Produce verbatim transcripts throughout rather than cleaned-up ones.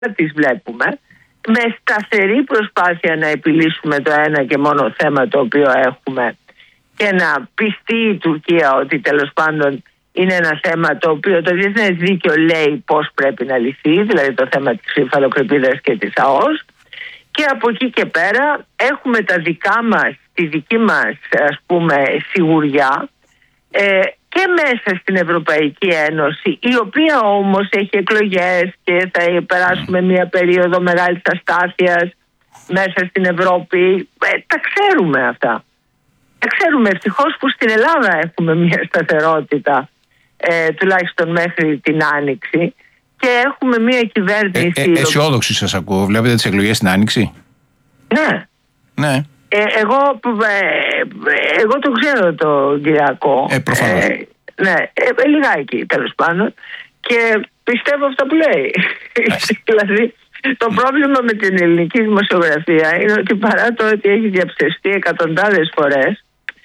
τις βλέπουμε, με σταθερή προσπάθεια να επιλύσουμε το ένα και μόνο θέμα το οποίο έχουμε και να πιστεί η Τουρκία ότι τέλος πάντων είναι ένα θέμα το οποίο το διεθνές δίκαιο λέει πώς πρέπει να λυθεί, δηλαδή το θέμα της υφαλοκρηπίδας και της ΑΟΣ, και από εκεί και πέρα έχουμε τα δικά μας, τη δική μας ας πούμε σιγουριά ε, και μέσα στην Ευρωπαϊκή Ένωση, η οποία όμως έχει εκλογές και θα περάσουμε μια περίοδο μεγάλης αστάθειας μέσα στην Ευρώπη. Ε, τα ξέρουμε αυτά. Τα ξέρουμε, ευτυχώς που στην Ελλάδα έχουμε μια σταθερότητα ε, τουλάχιστον μέχρι την Άνοιξη και έχουμε μια κυβέρνηση... Ε, ε, αισιόδοξη σας ακούω. Βλέπετε τις εκλογές στην Άνοιξη? Ναι. Ναι. Ε, εγώ, ε, εγώ το ξέρω το Κυριακό. Ε, προφανώς. Ε, ναι, ε, λιγάκι τέλος πάντων. Και πιστεύω αυτά που λέει. Δηλαδή, το πρόβλημα με την ελληνική δημοσιογραφία είναι ότι παρά το ότι έχει διαψευστεί εκατοντάδες φορές,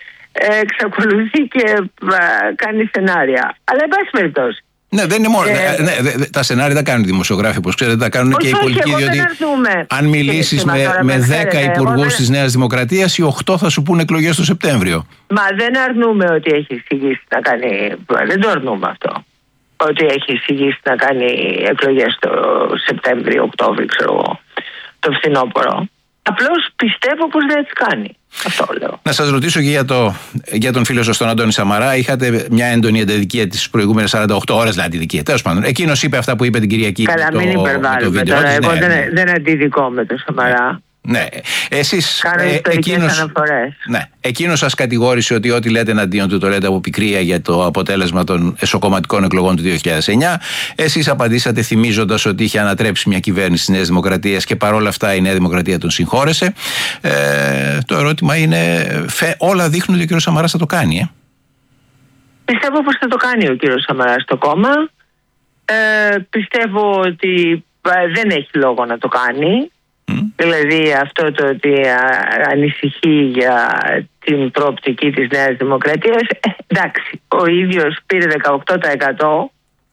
ε, εξακολουθεί και ε, κάνει σενάρια. Αλλά εν πάση περιπτώσει. Ναι, δεν είναι μόνο. Ε, ναι, ναι, τα σενάρια τα κάνουν οι δημοσιογράφοι, όπως ξέρετε, τα κάνουν όχι, και οι πολιτικοί. Όχι, διότι αρθούμε, αν μιλήσεις με, με δέκα υπουργούς της Νέας Δημοκρατίας, οι οκτώ θα σου πούνε εκλογές το Σεπτέμβριο. Μα δεν αρνούμε ότι έχει εισηγήσει να κάνει. Δεν το αρνούμε αυτό. Ότι έχει εισηγήσει να κάνει εκλογές το Σεπτέμβριο, Οκτώβριο, ξέρω εγώ, το φθινόπωρο. Απλώς πιστεύω πως δεν έτσι κάνει. Αυτό λέω. Να σας ρωτήσω και για, το, για τον φίλο σας τον Αντώνη Σαμαρά. Είχατε μια έντονη αντιδικία τις προηγούμενες σαράντα οκτώ ώρες, δηλαδή αντιδικία. Τέλος πάντων, εκείνος είπε αυτά που είπε την Κυριακή. Καλά, το, μην υπερβάλλουμε τώρα. Εγώ ναι, δεν, ναι. δεν αντιδικώ με τον Σαμαρά. Ναι, εσείς. Κάνω ε, ιστορικές εκείνος, αναφορές. Ναι, εκείνος σας κατηγόρησε ότι ό,τι λέτε εναντίον του το λέτε από πικρία για το αποτέλεσμα των εσωκομματικών εκλογών του δύο χιλιάδες εννιά. Εσείς απαντήσατε θυμίζοντας ότι είχε ανατρέψει μια κυβέρνηση της Νέας Δημοκρατίας και παρόλα αυτά η Νέα Δημοκρατία τον συγχώρεσε. Ε, το ερώτημα είναι, φε, όλα δείχνουν ότι ο κ. Σαμαράς θα το κάνει, ε. Πιστεύω πως θα το κάνει ο κύριος Σαμαράς στο κόμμα. Ε, πιστεύω ότι ε, δεν έχει λόγο να το κάνει. Mm. Δηλαδή αυτό το ότι α, ανησυχεί για την προοπτική της Νέας Δημοκρατίας, ε, εντάξει, ο ίδιος πήρε δεκαοκτώ τοις εκατό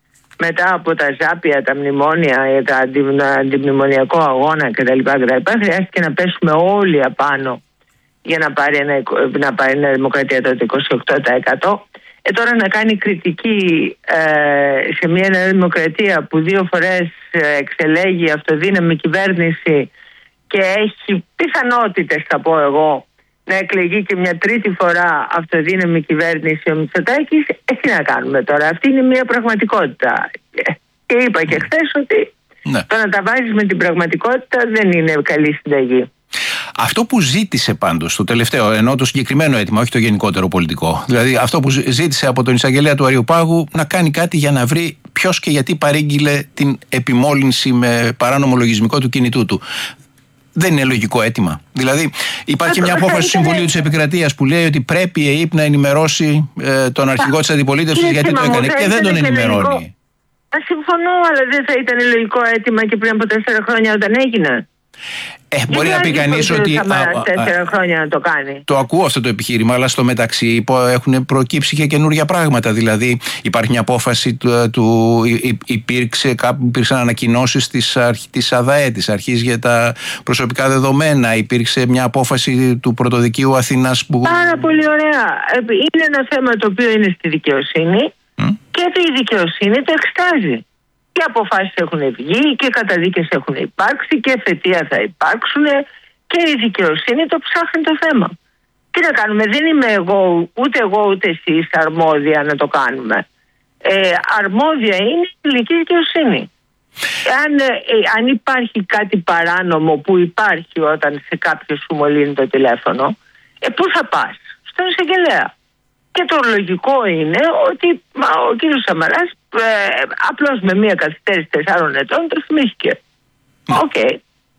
μετά από τα ζάπια, τα μνημόνια, τα αντι, αντιμνημονιακό αγώνα κτλ, κτλ. Χρειάστηκε να πέσουμε όλοι απάνω για να πάρει, ένα, να πάρει Νέα Δημοκρατία τότε είκοσι οκτώ τοις εκατό. Ε, τώρα να κάνει κριτική ε, σε μια Νέα Δημοκρατία που δύο φορές εξελέγει αυτοδύναμη κυβέρνηση και έχει πιθανότητες, θα πω εγώ, να εκλεγεί και μια τρίτη φορά αυτοδύναμη κυβέρνηση ο Μητσοτάκης, ε, τι να κάνουμε τώρα. Αυτή είναι μια πραγματικότητα. Και είπα και χθες ότι ναι. το να τα βάζεις με την πραγματικότητα δεν είναι καλή συνταγή. Αυτό που ζήτησε πάντως το τελευταίο, ενώ το συγκεκριμένο αίτημα, όχι το γενικότερο πολιτικό, δηλαδή αυτό που ζήτησε από τον εισαγγελέα του Αριοπάγου να κάνει κάτι για να βρει ποιος και γιατί παρήγγειλε την επιμόλυνση με παράνομο λογισμικό του κινητού του. Δεν είναι λογικό αίτημα. Δηλαδή, υπάρχει μια απόφαση του Συμβουλίου της Επικρατείας που λέει ότι πρέπει η ΕΕΠ να ενημερώσει ε, τον αρχηγό της αντιπολίτευσης γιατί το έκανε και δεν τον ενημερώνει. Συμφωνώ, αλλά δεν θα ήταν λογικό αίτημα και πριν από τέσσερα χρόνια όταν έγινε. Ε, μπορεί να πει κανείς ότι. Τέσσερα χρόνια να το κάνει. Το ακούω αυτό το επιχείρημα, αλλά στο μεταξύ έχουν προκύψει και καινούργια πράγματα. Δηλαδή, υπάρχει μια απόφαση του. του υπήρξε, υπήρξαν ανακοινώσεις της, της ΑΔΑΕ, της Αρχής για τα Προσωπικά Δεδομένα. Υπήρξε μια απόφαση του Πρωτοδικείου Αθήνας που. Πάρα πολύ ωραία. Είναι ένα θέμα το οποίο είναι στη δικαιοσύνη mm. και η δικαιοσύνη το εξετάζει. Και αποφάσεις έχουν βγει και καταδίκες έχουν υπάρξει και φετία θα υπάρξουν και η δικαιοσύνη το ψάχνει το θέμα. Τι να κάνουμε, δεν είμαι εγώ, ούτε εγώ ούτε εσείς αρμόδια να το κάνουμε. Ε, αρμόδια είναι η ελληνική δικαιοσύνη. Αν, ε, αν υπάρχει κάτι παράνομο που υπάρχει όταν σε κάποιο σου μολύνει το τηλέφωνο, ε, πού θα πας? Στον εισαγγελέα. Και το λογικό είναι ότι μα, ο κύριος Σαμαράς ε, απλώς με μία καθυστέρηση τεσσάρων ετών το θυμήθηκε. Οκ. Okay.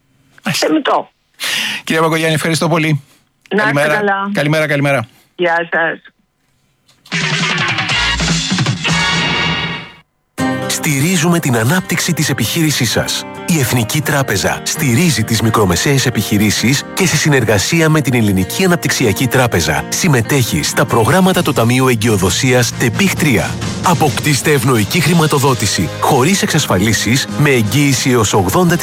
Θεμητό. Κύριε Μπακογιάννη, ευχαριστώ πολύ. Να καλημέρα. Καλά. Καλημέρα, καλημέρα. Γεια σας. Στηρίζουμε την ανάπτυξη της επιχείρησής σας. Η Εθνική Τράπεζα στηρίζει τις μικρομεσαίες επιχειρήσεις και σε συνεργασία με την Ελληνική Αναπτυξιακή Τράπεζα συμμετέχει στα προγράμματα του Ταμείου Εγκυοδοσίας ΤΕΠΙΧ τρία. Αποκτήστε ευνοϊκή χρηματοδότηση χωρίς εξασφαλίσεις με εγγύηση έως ογδόντα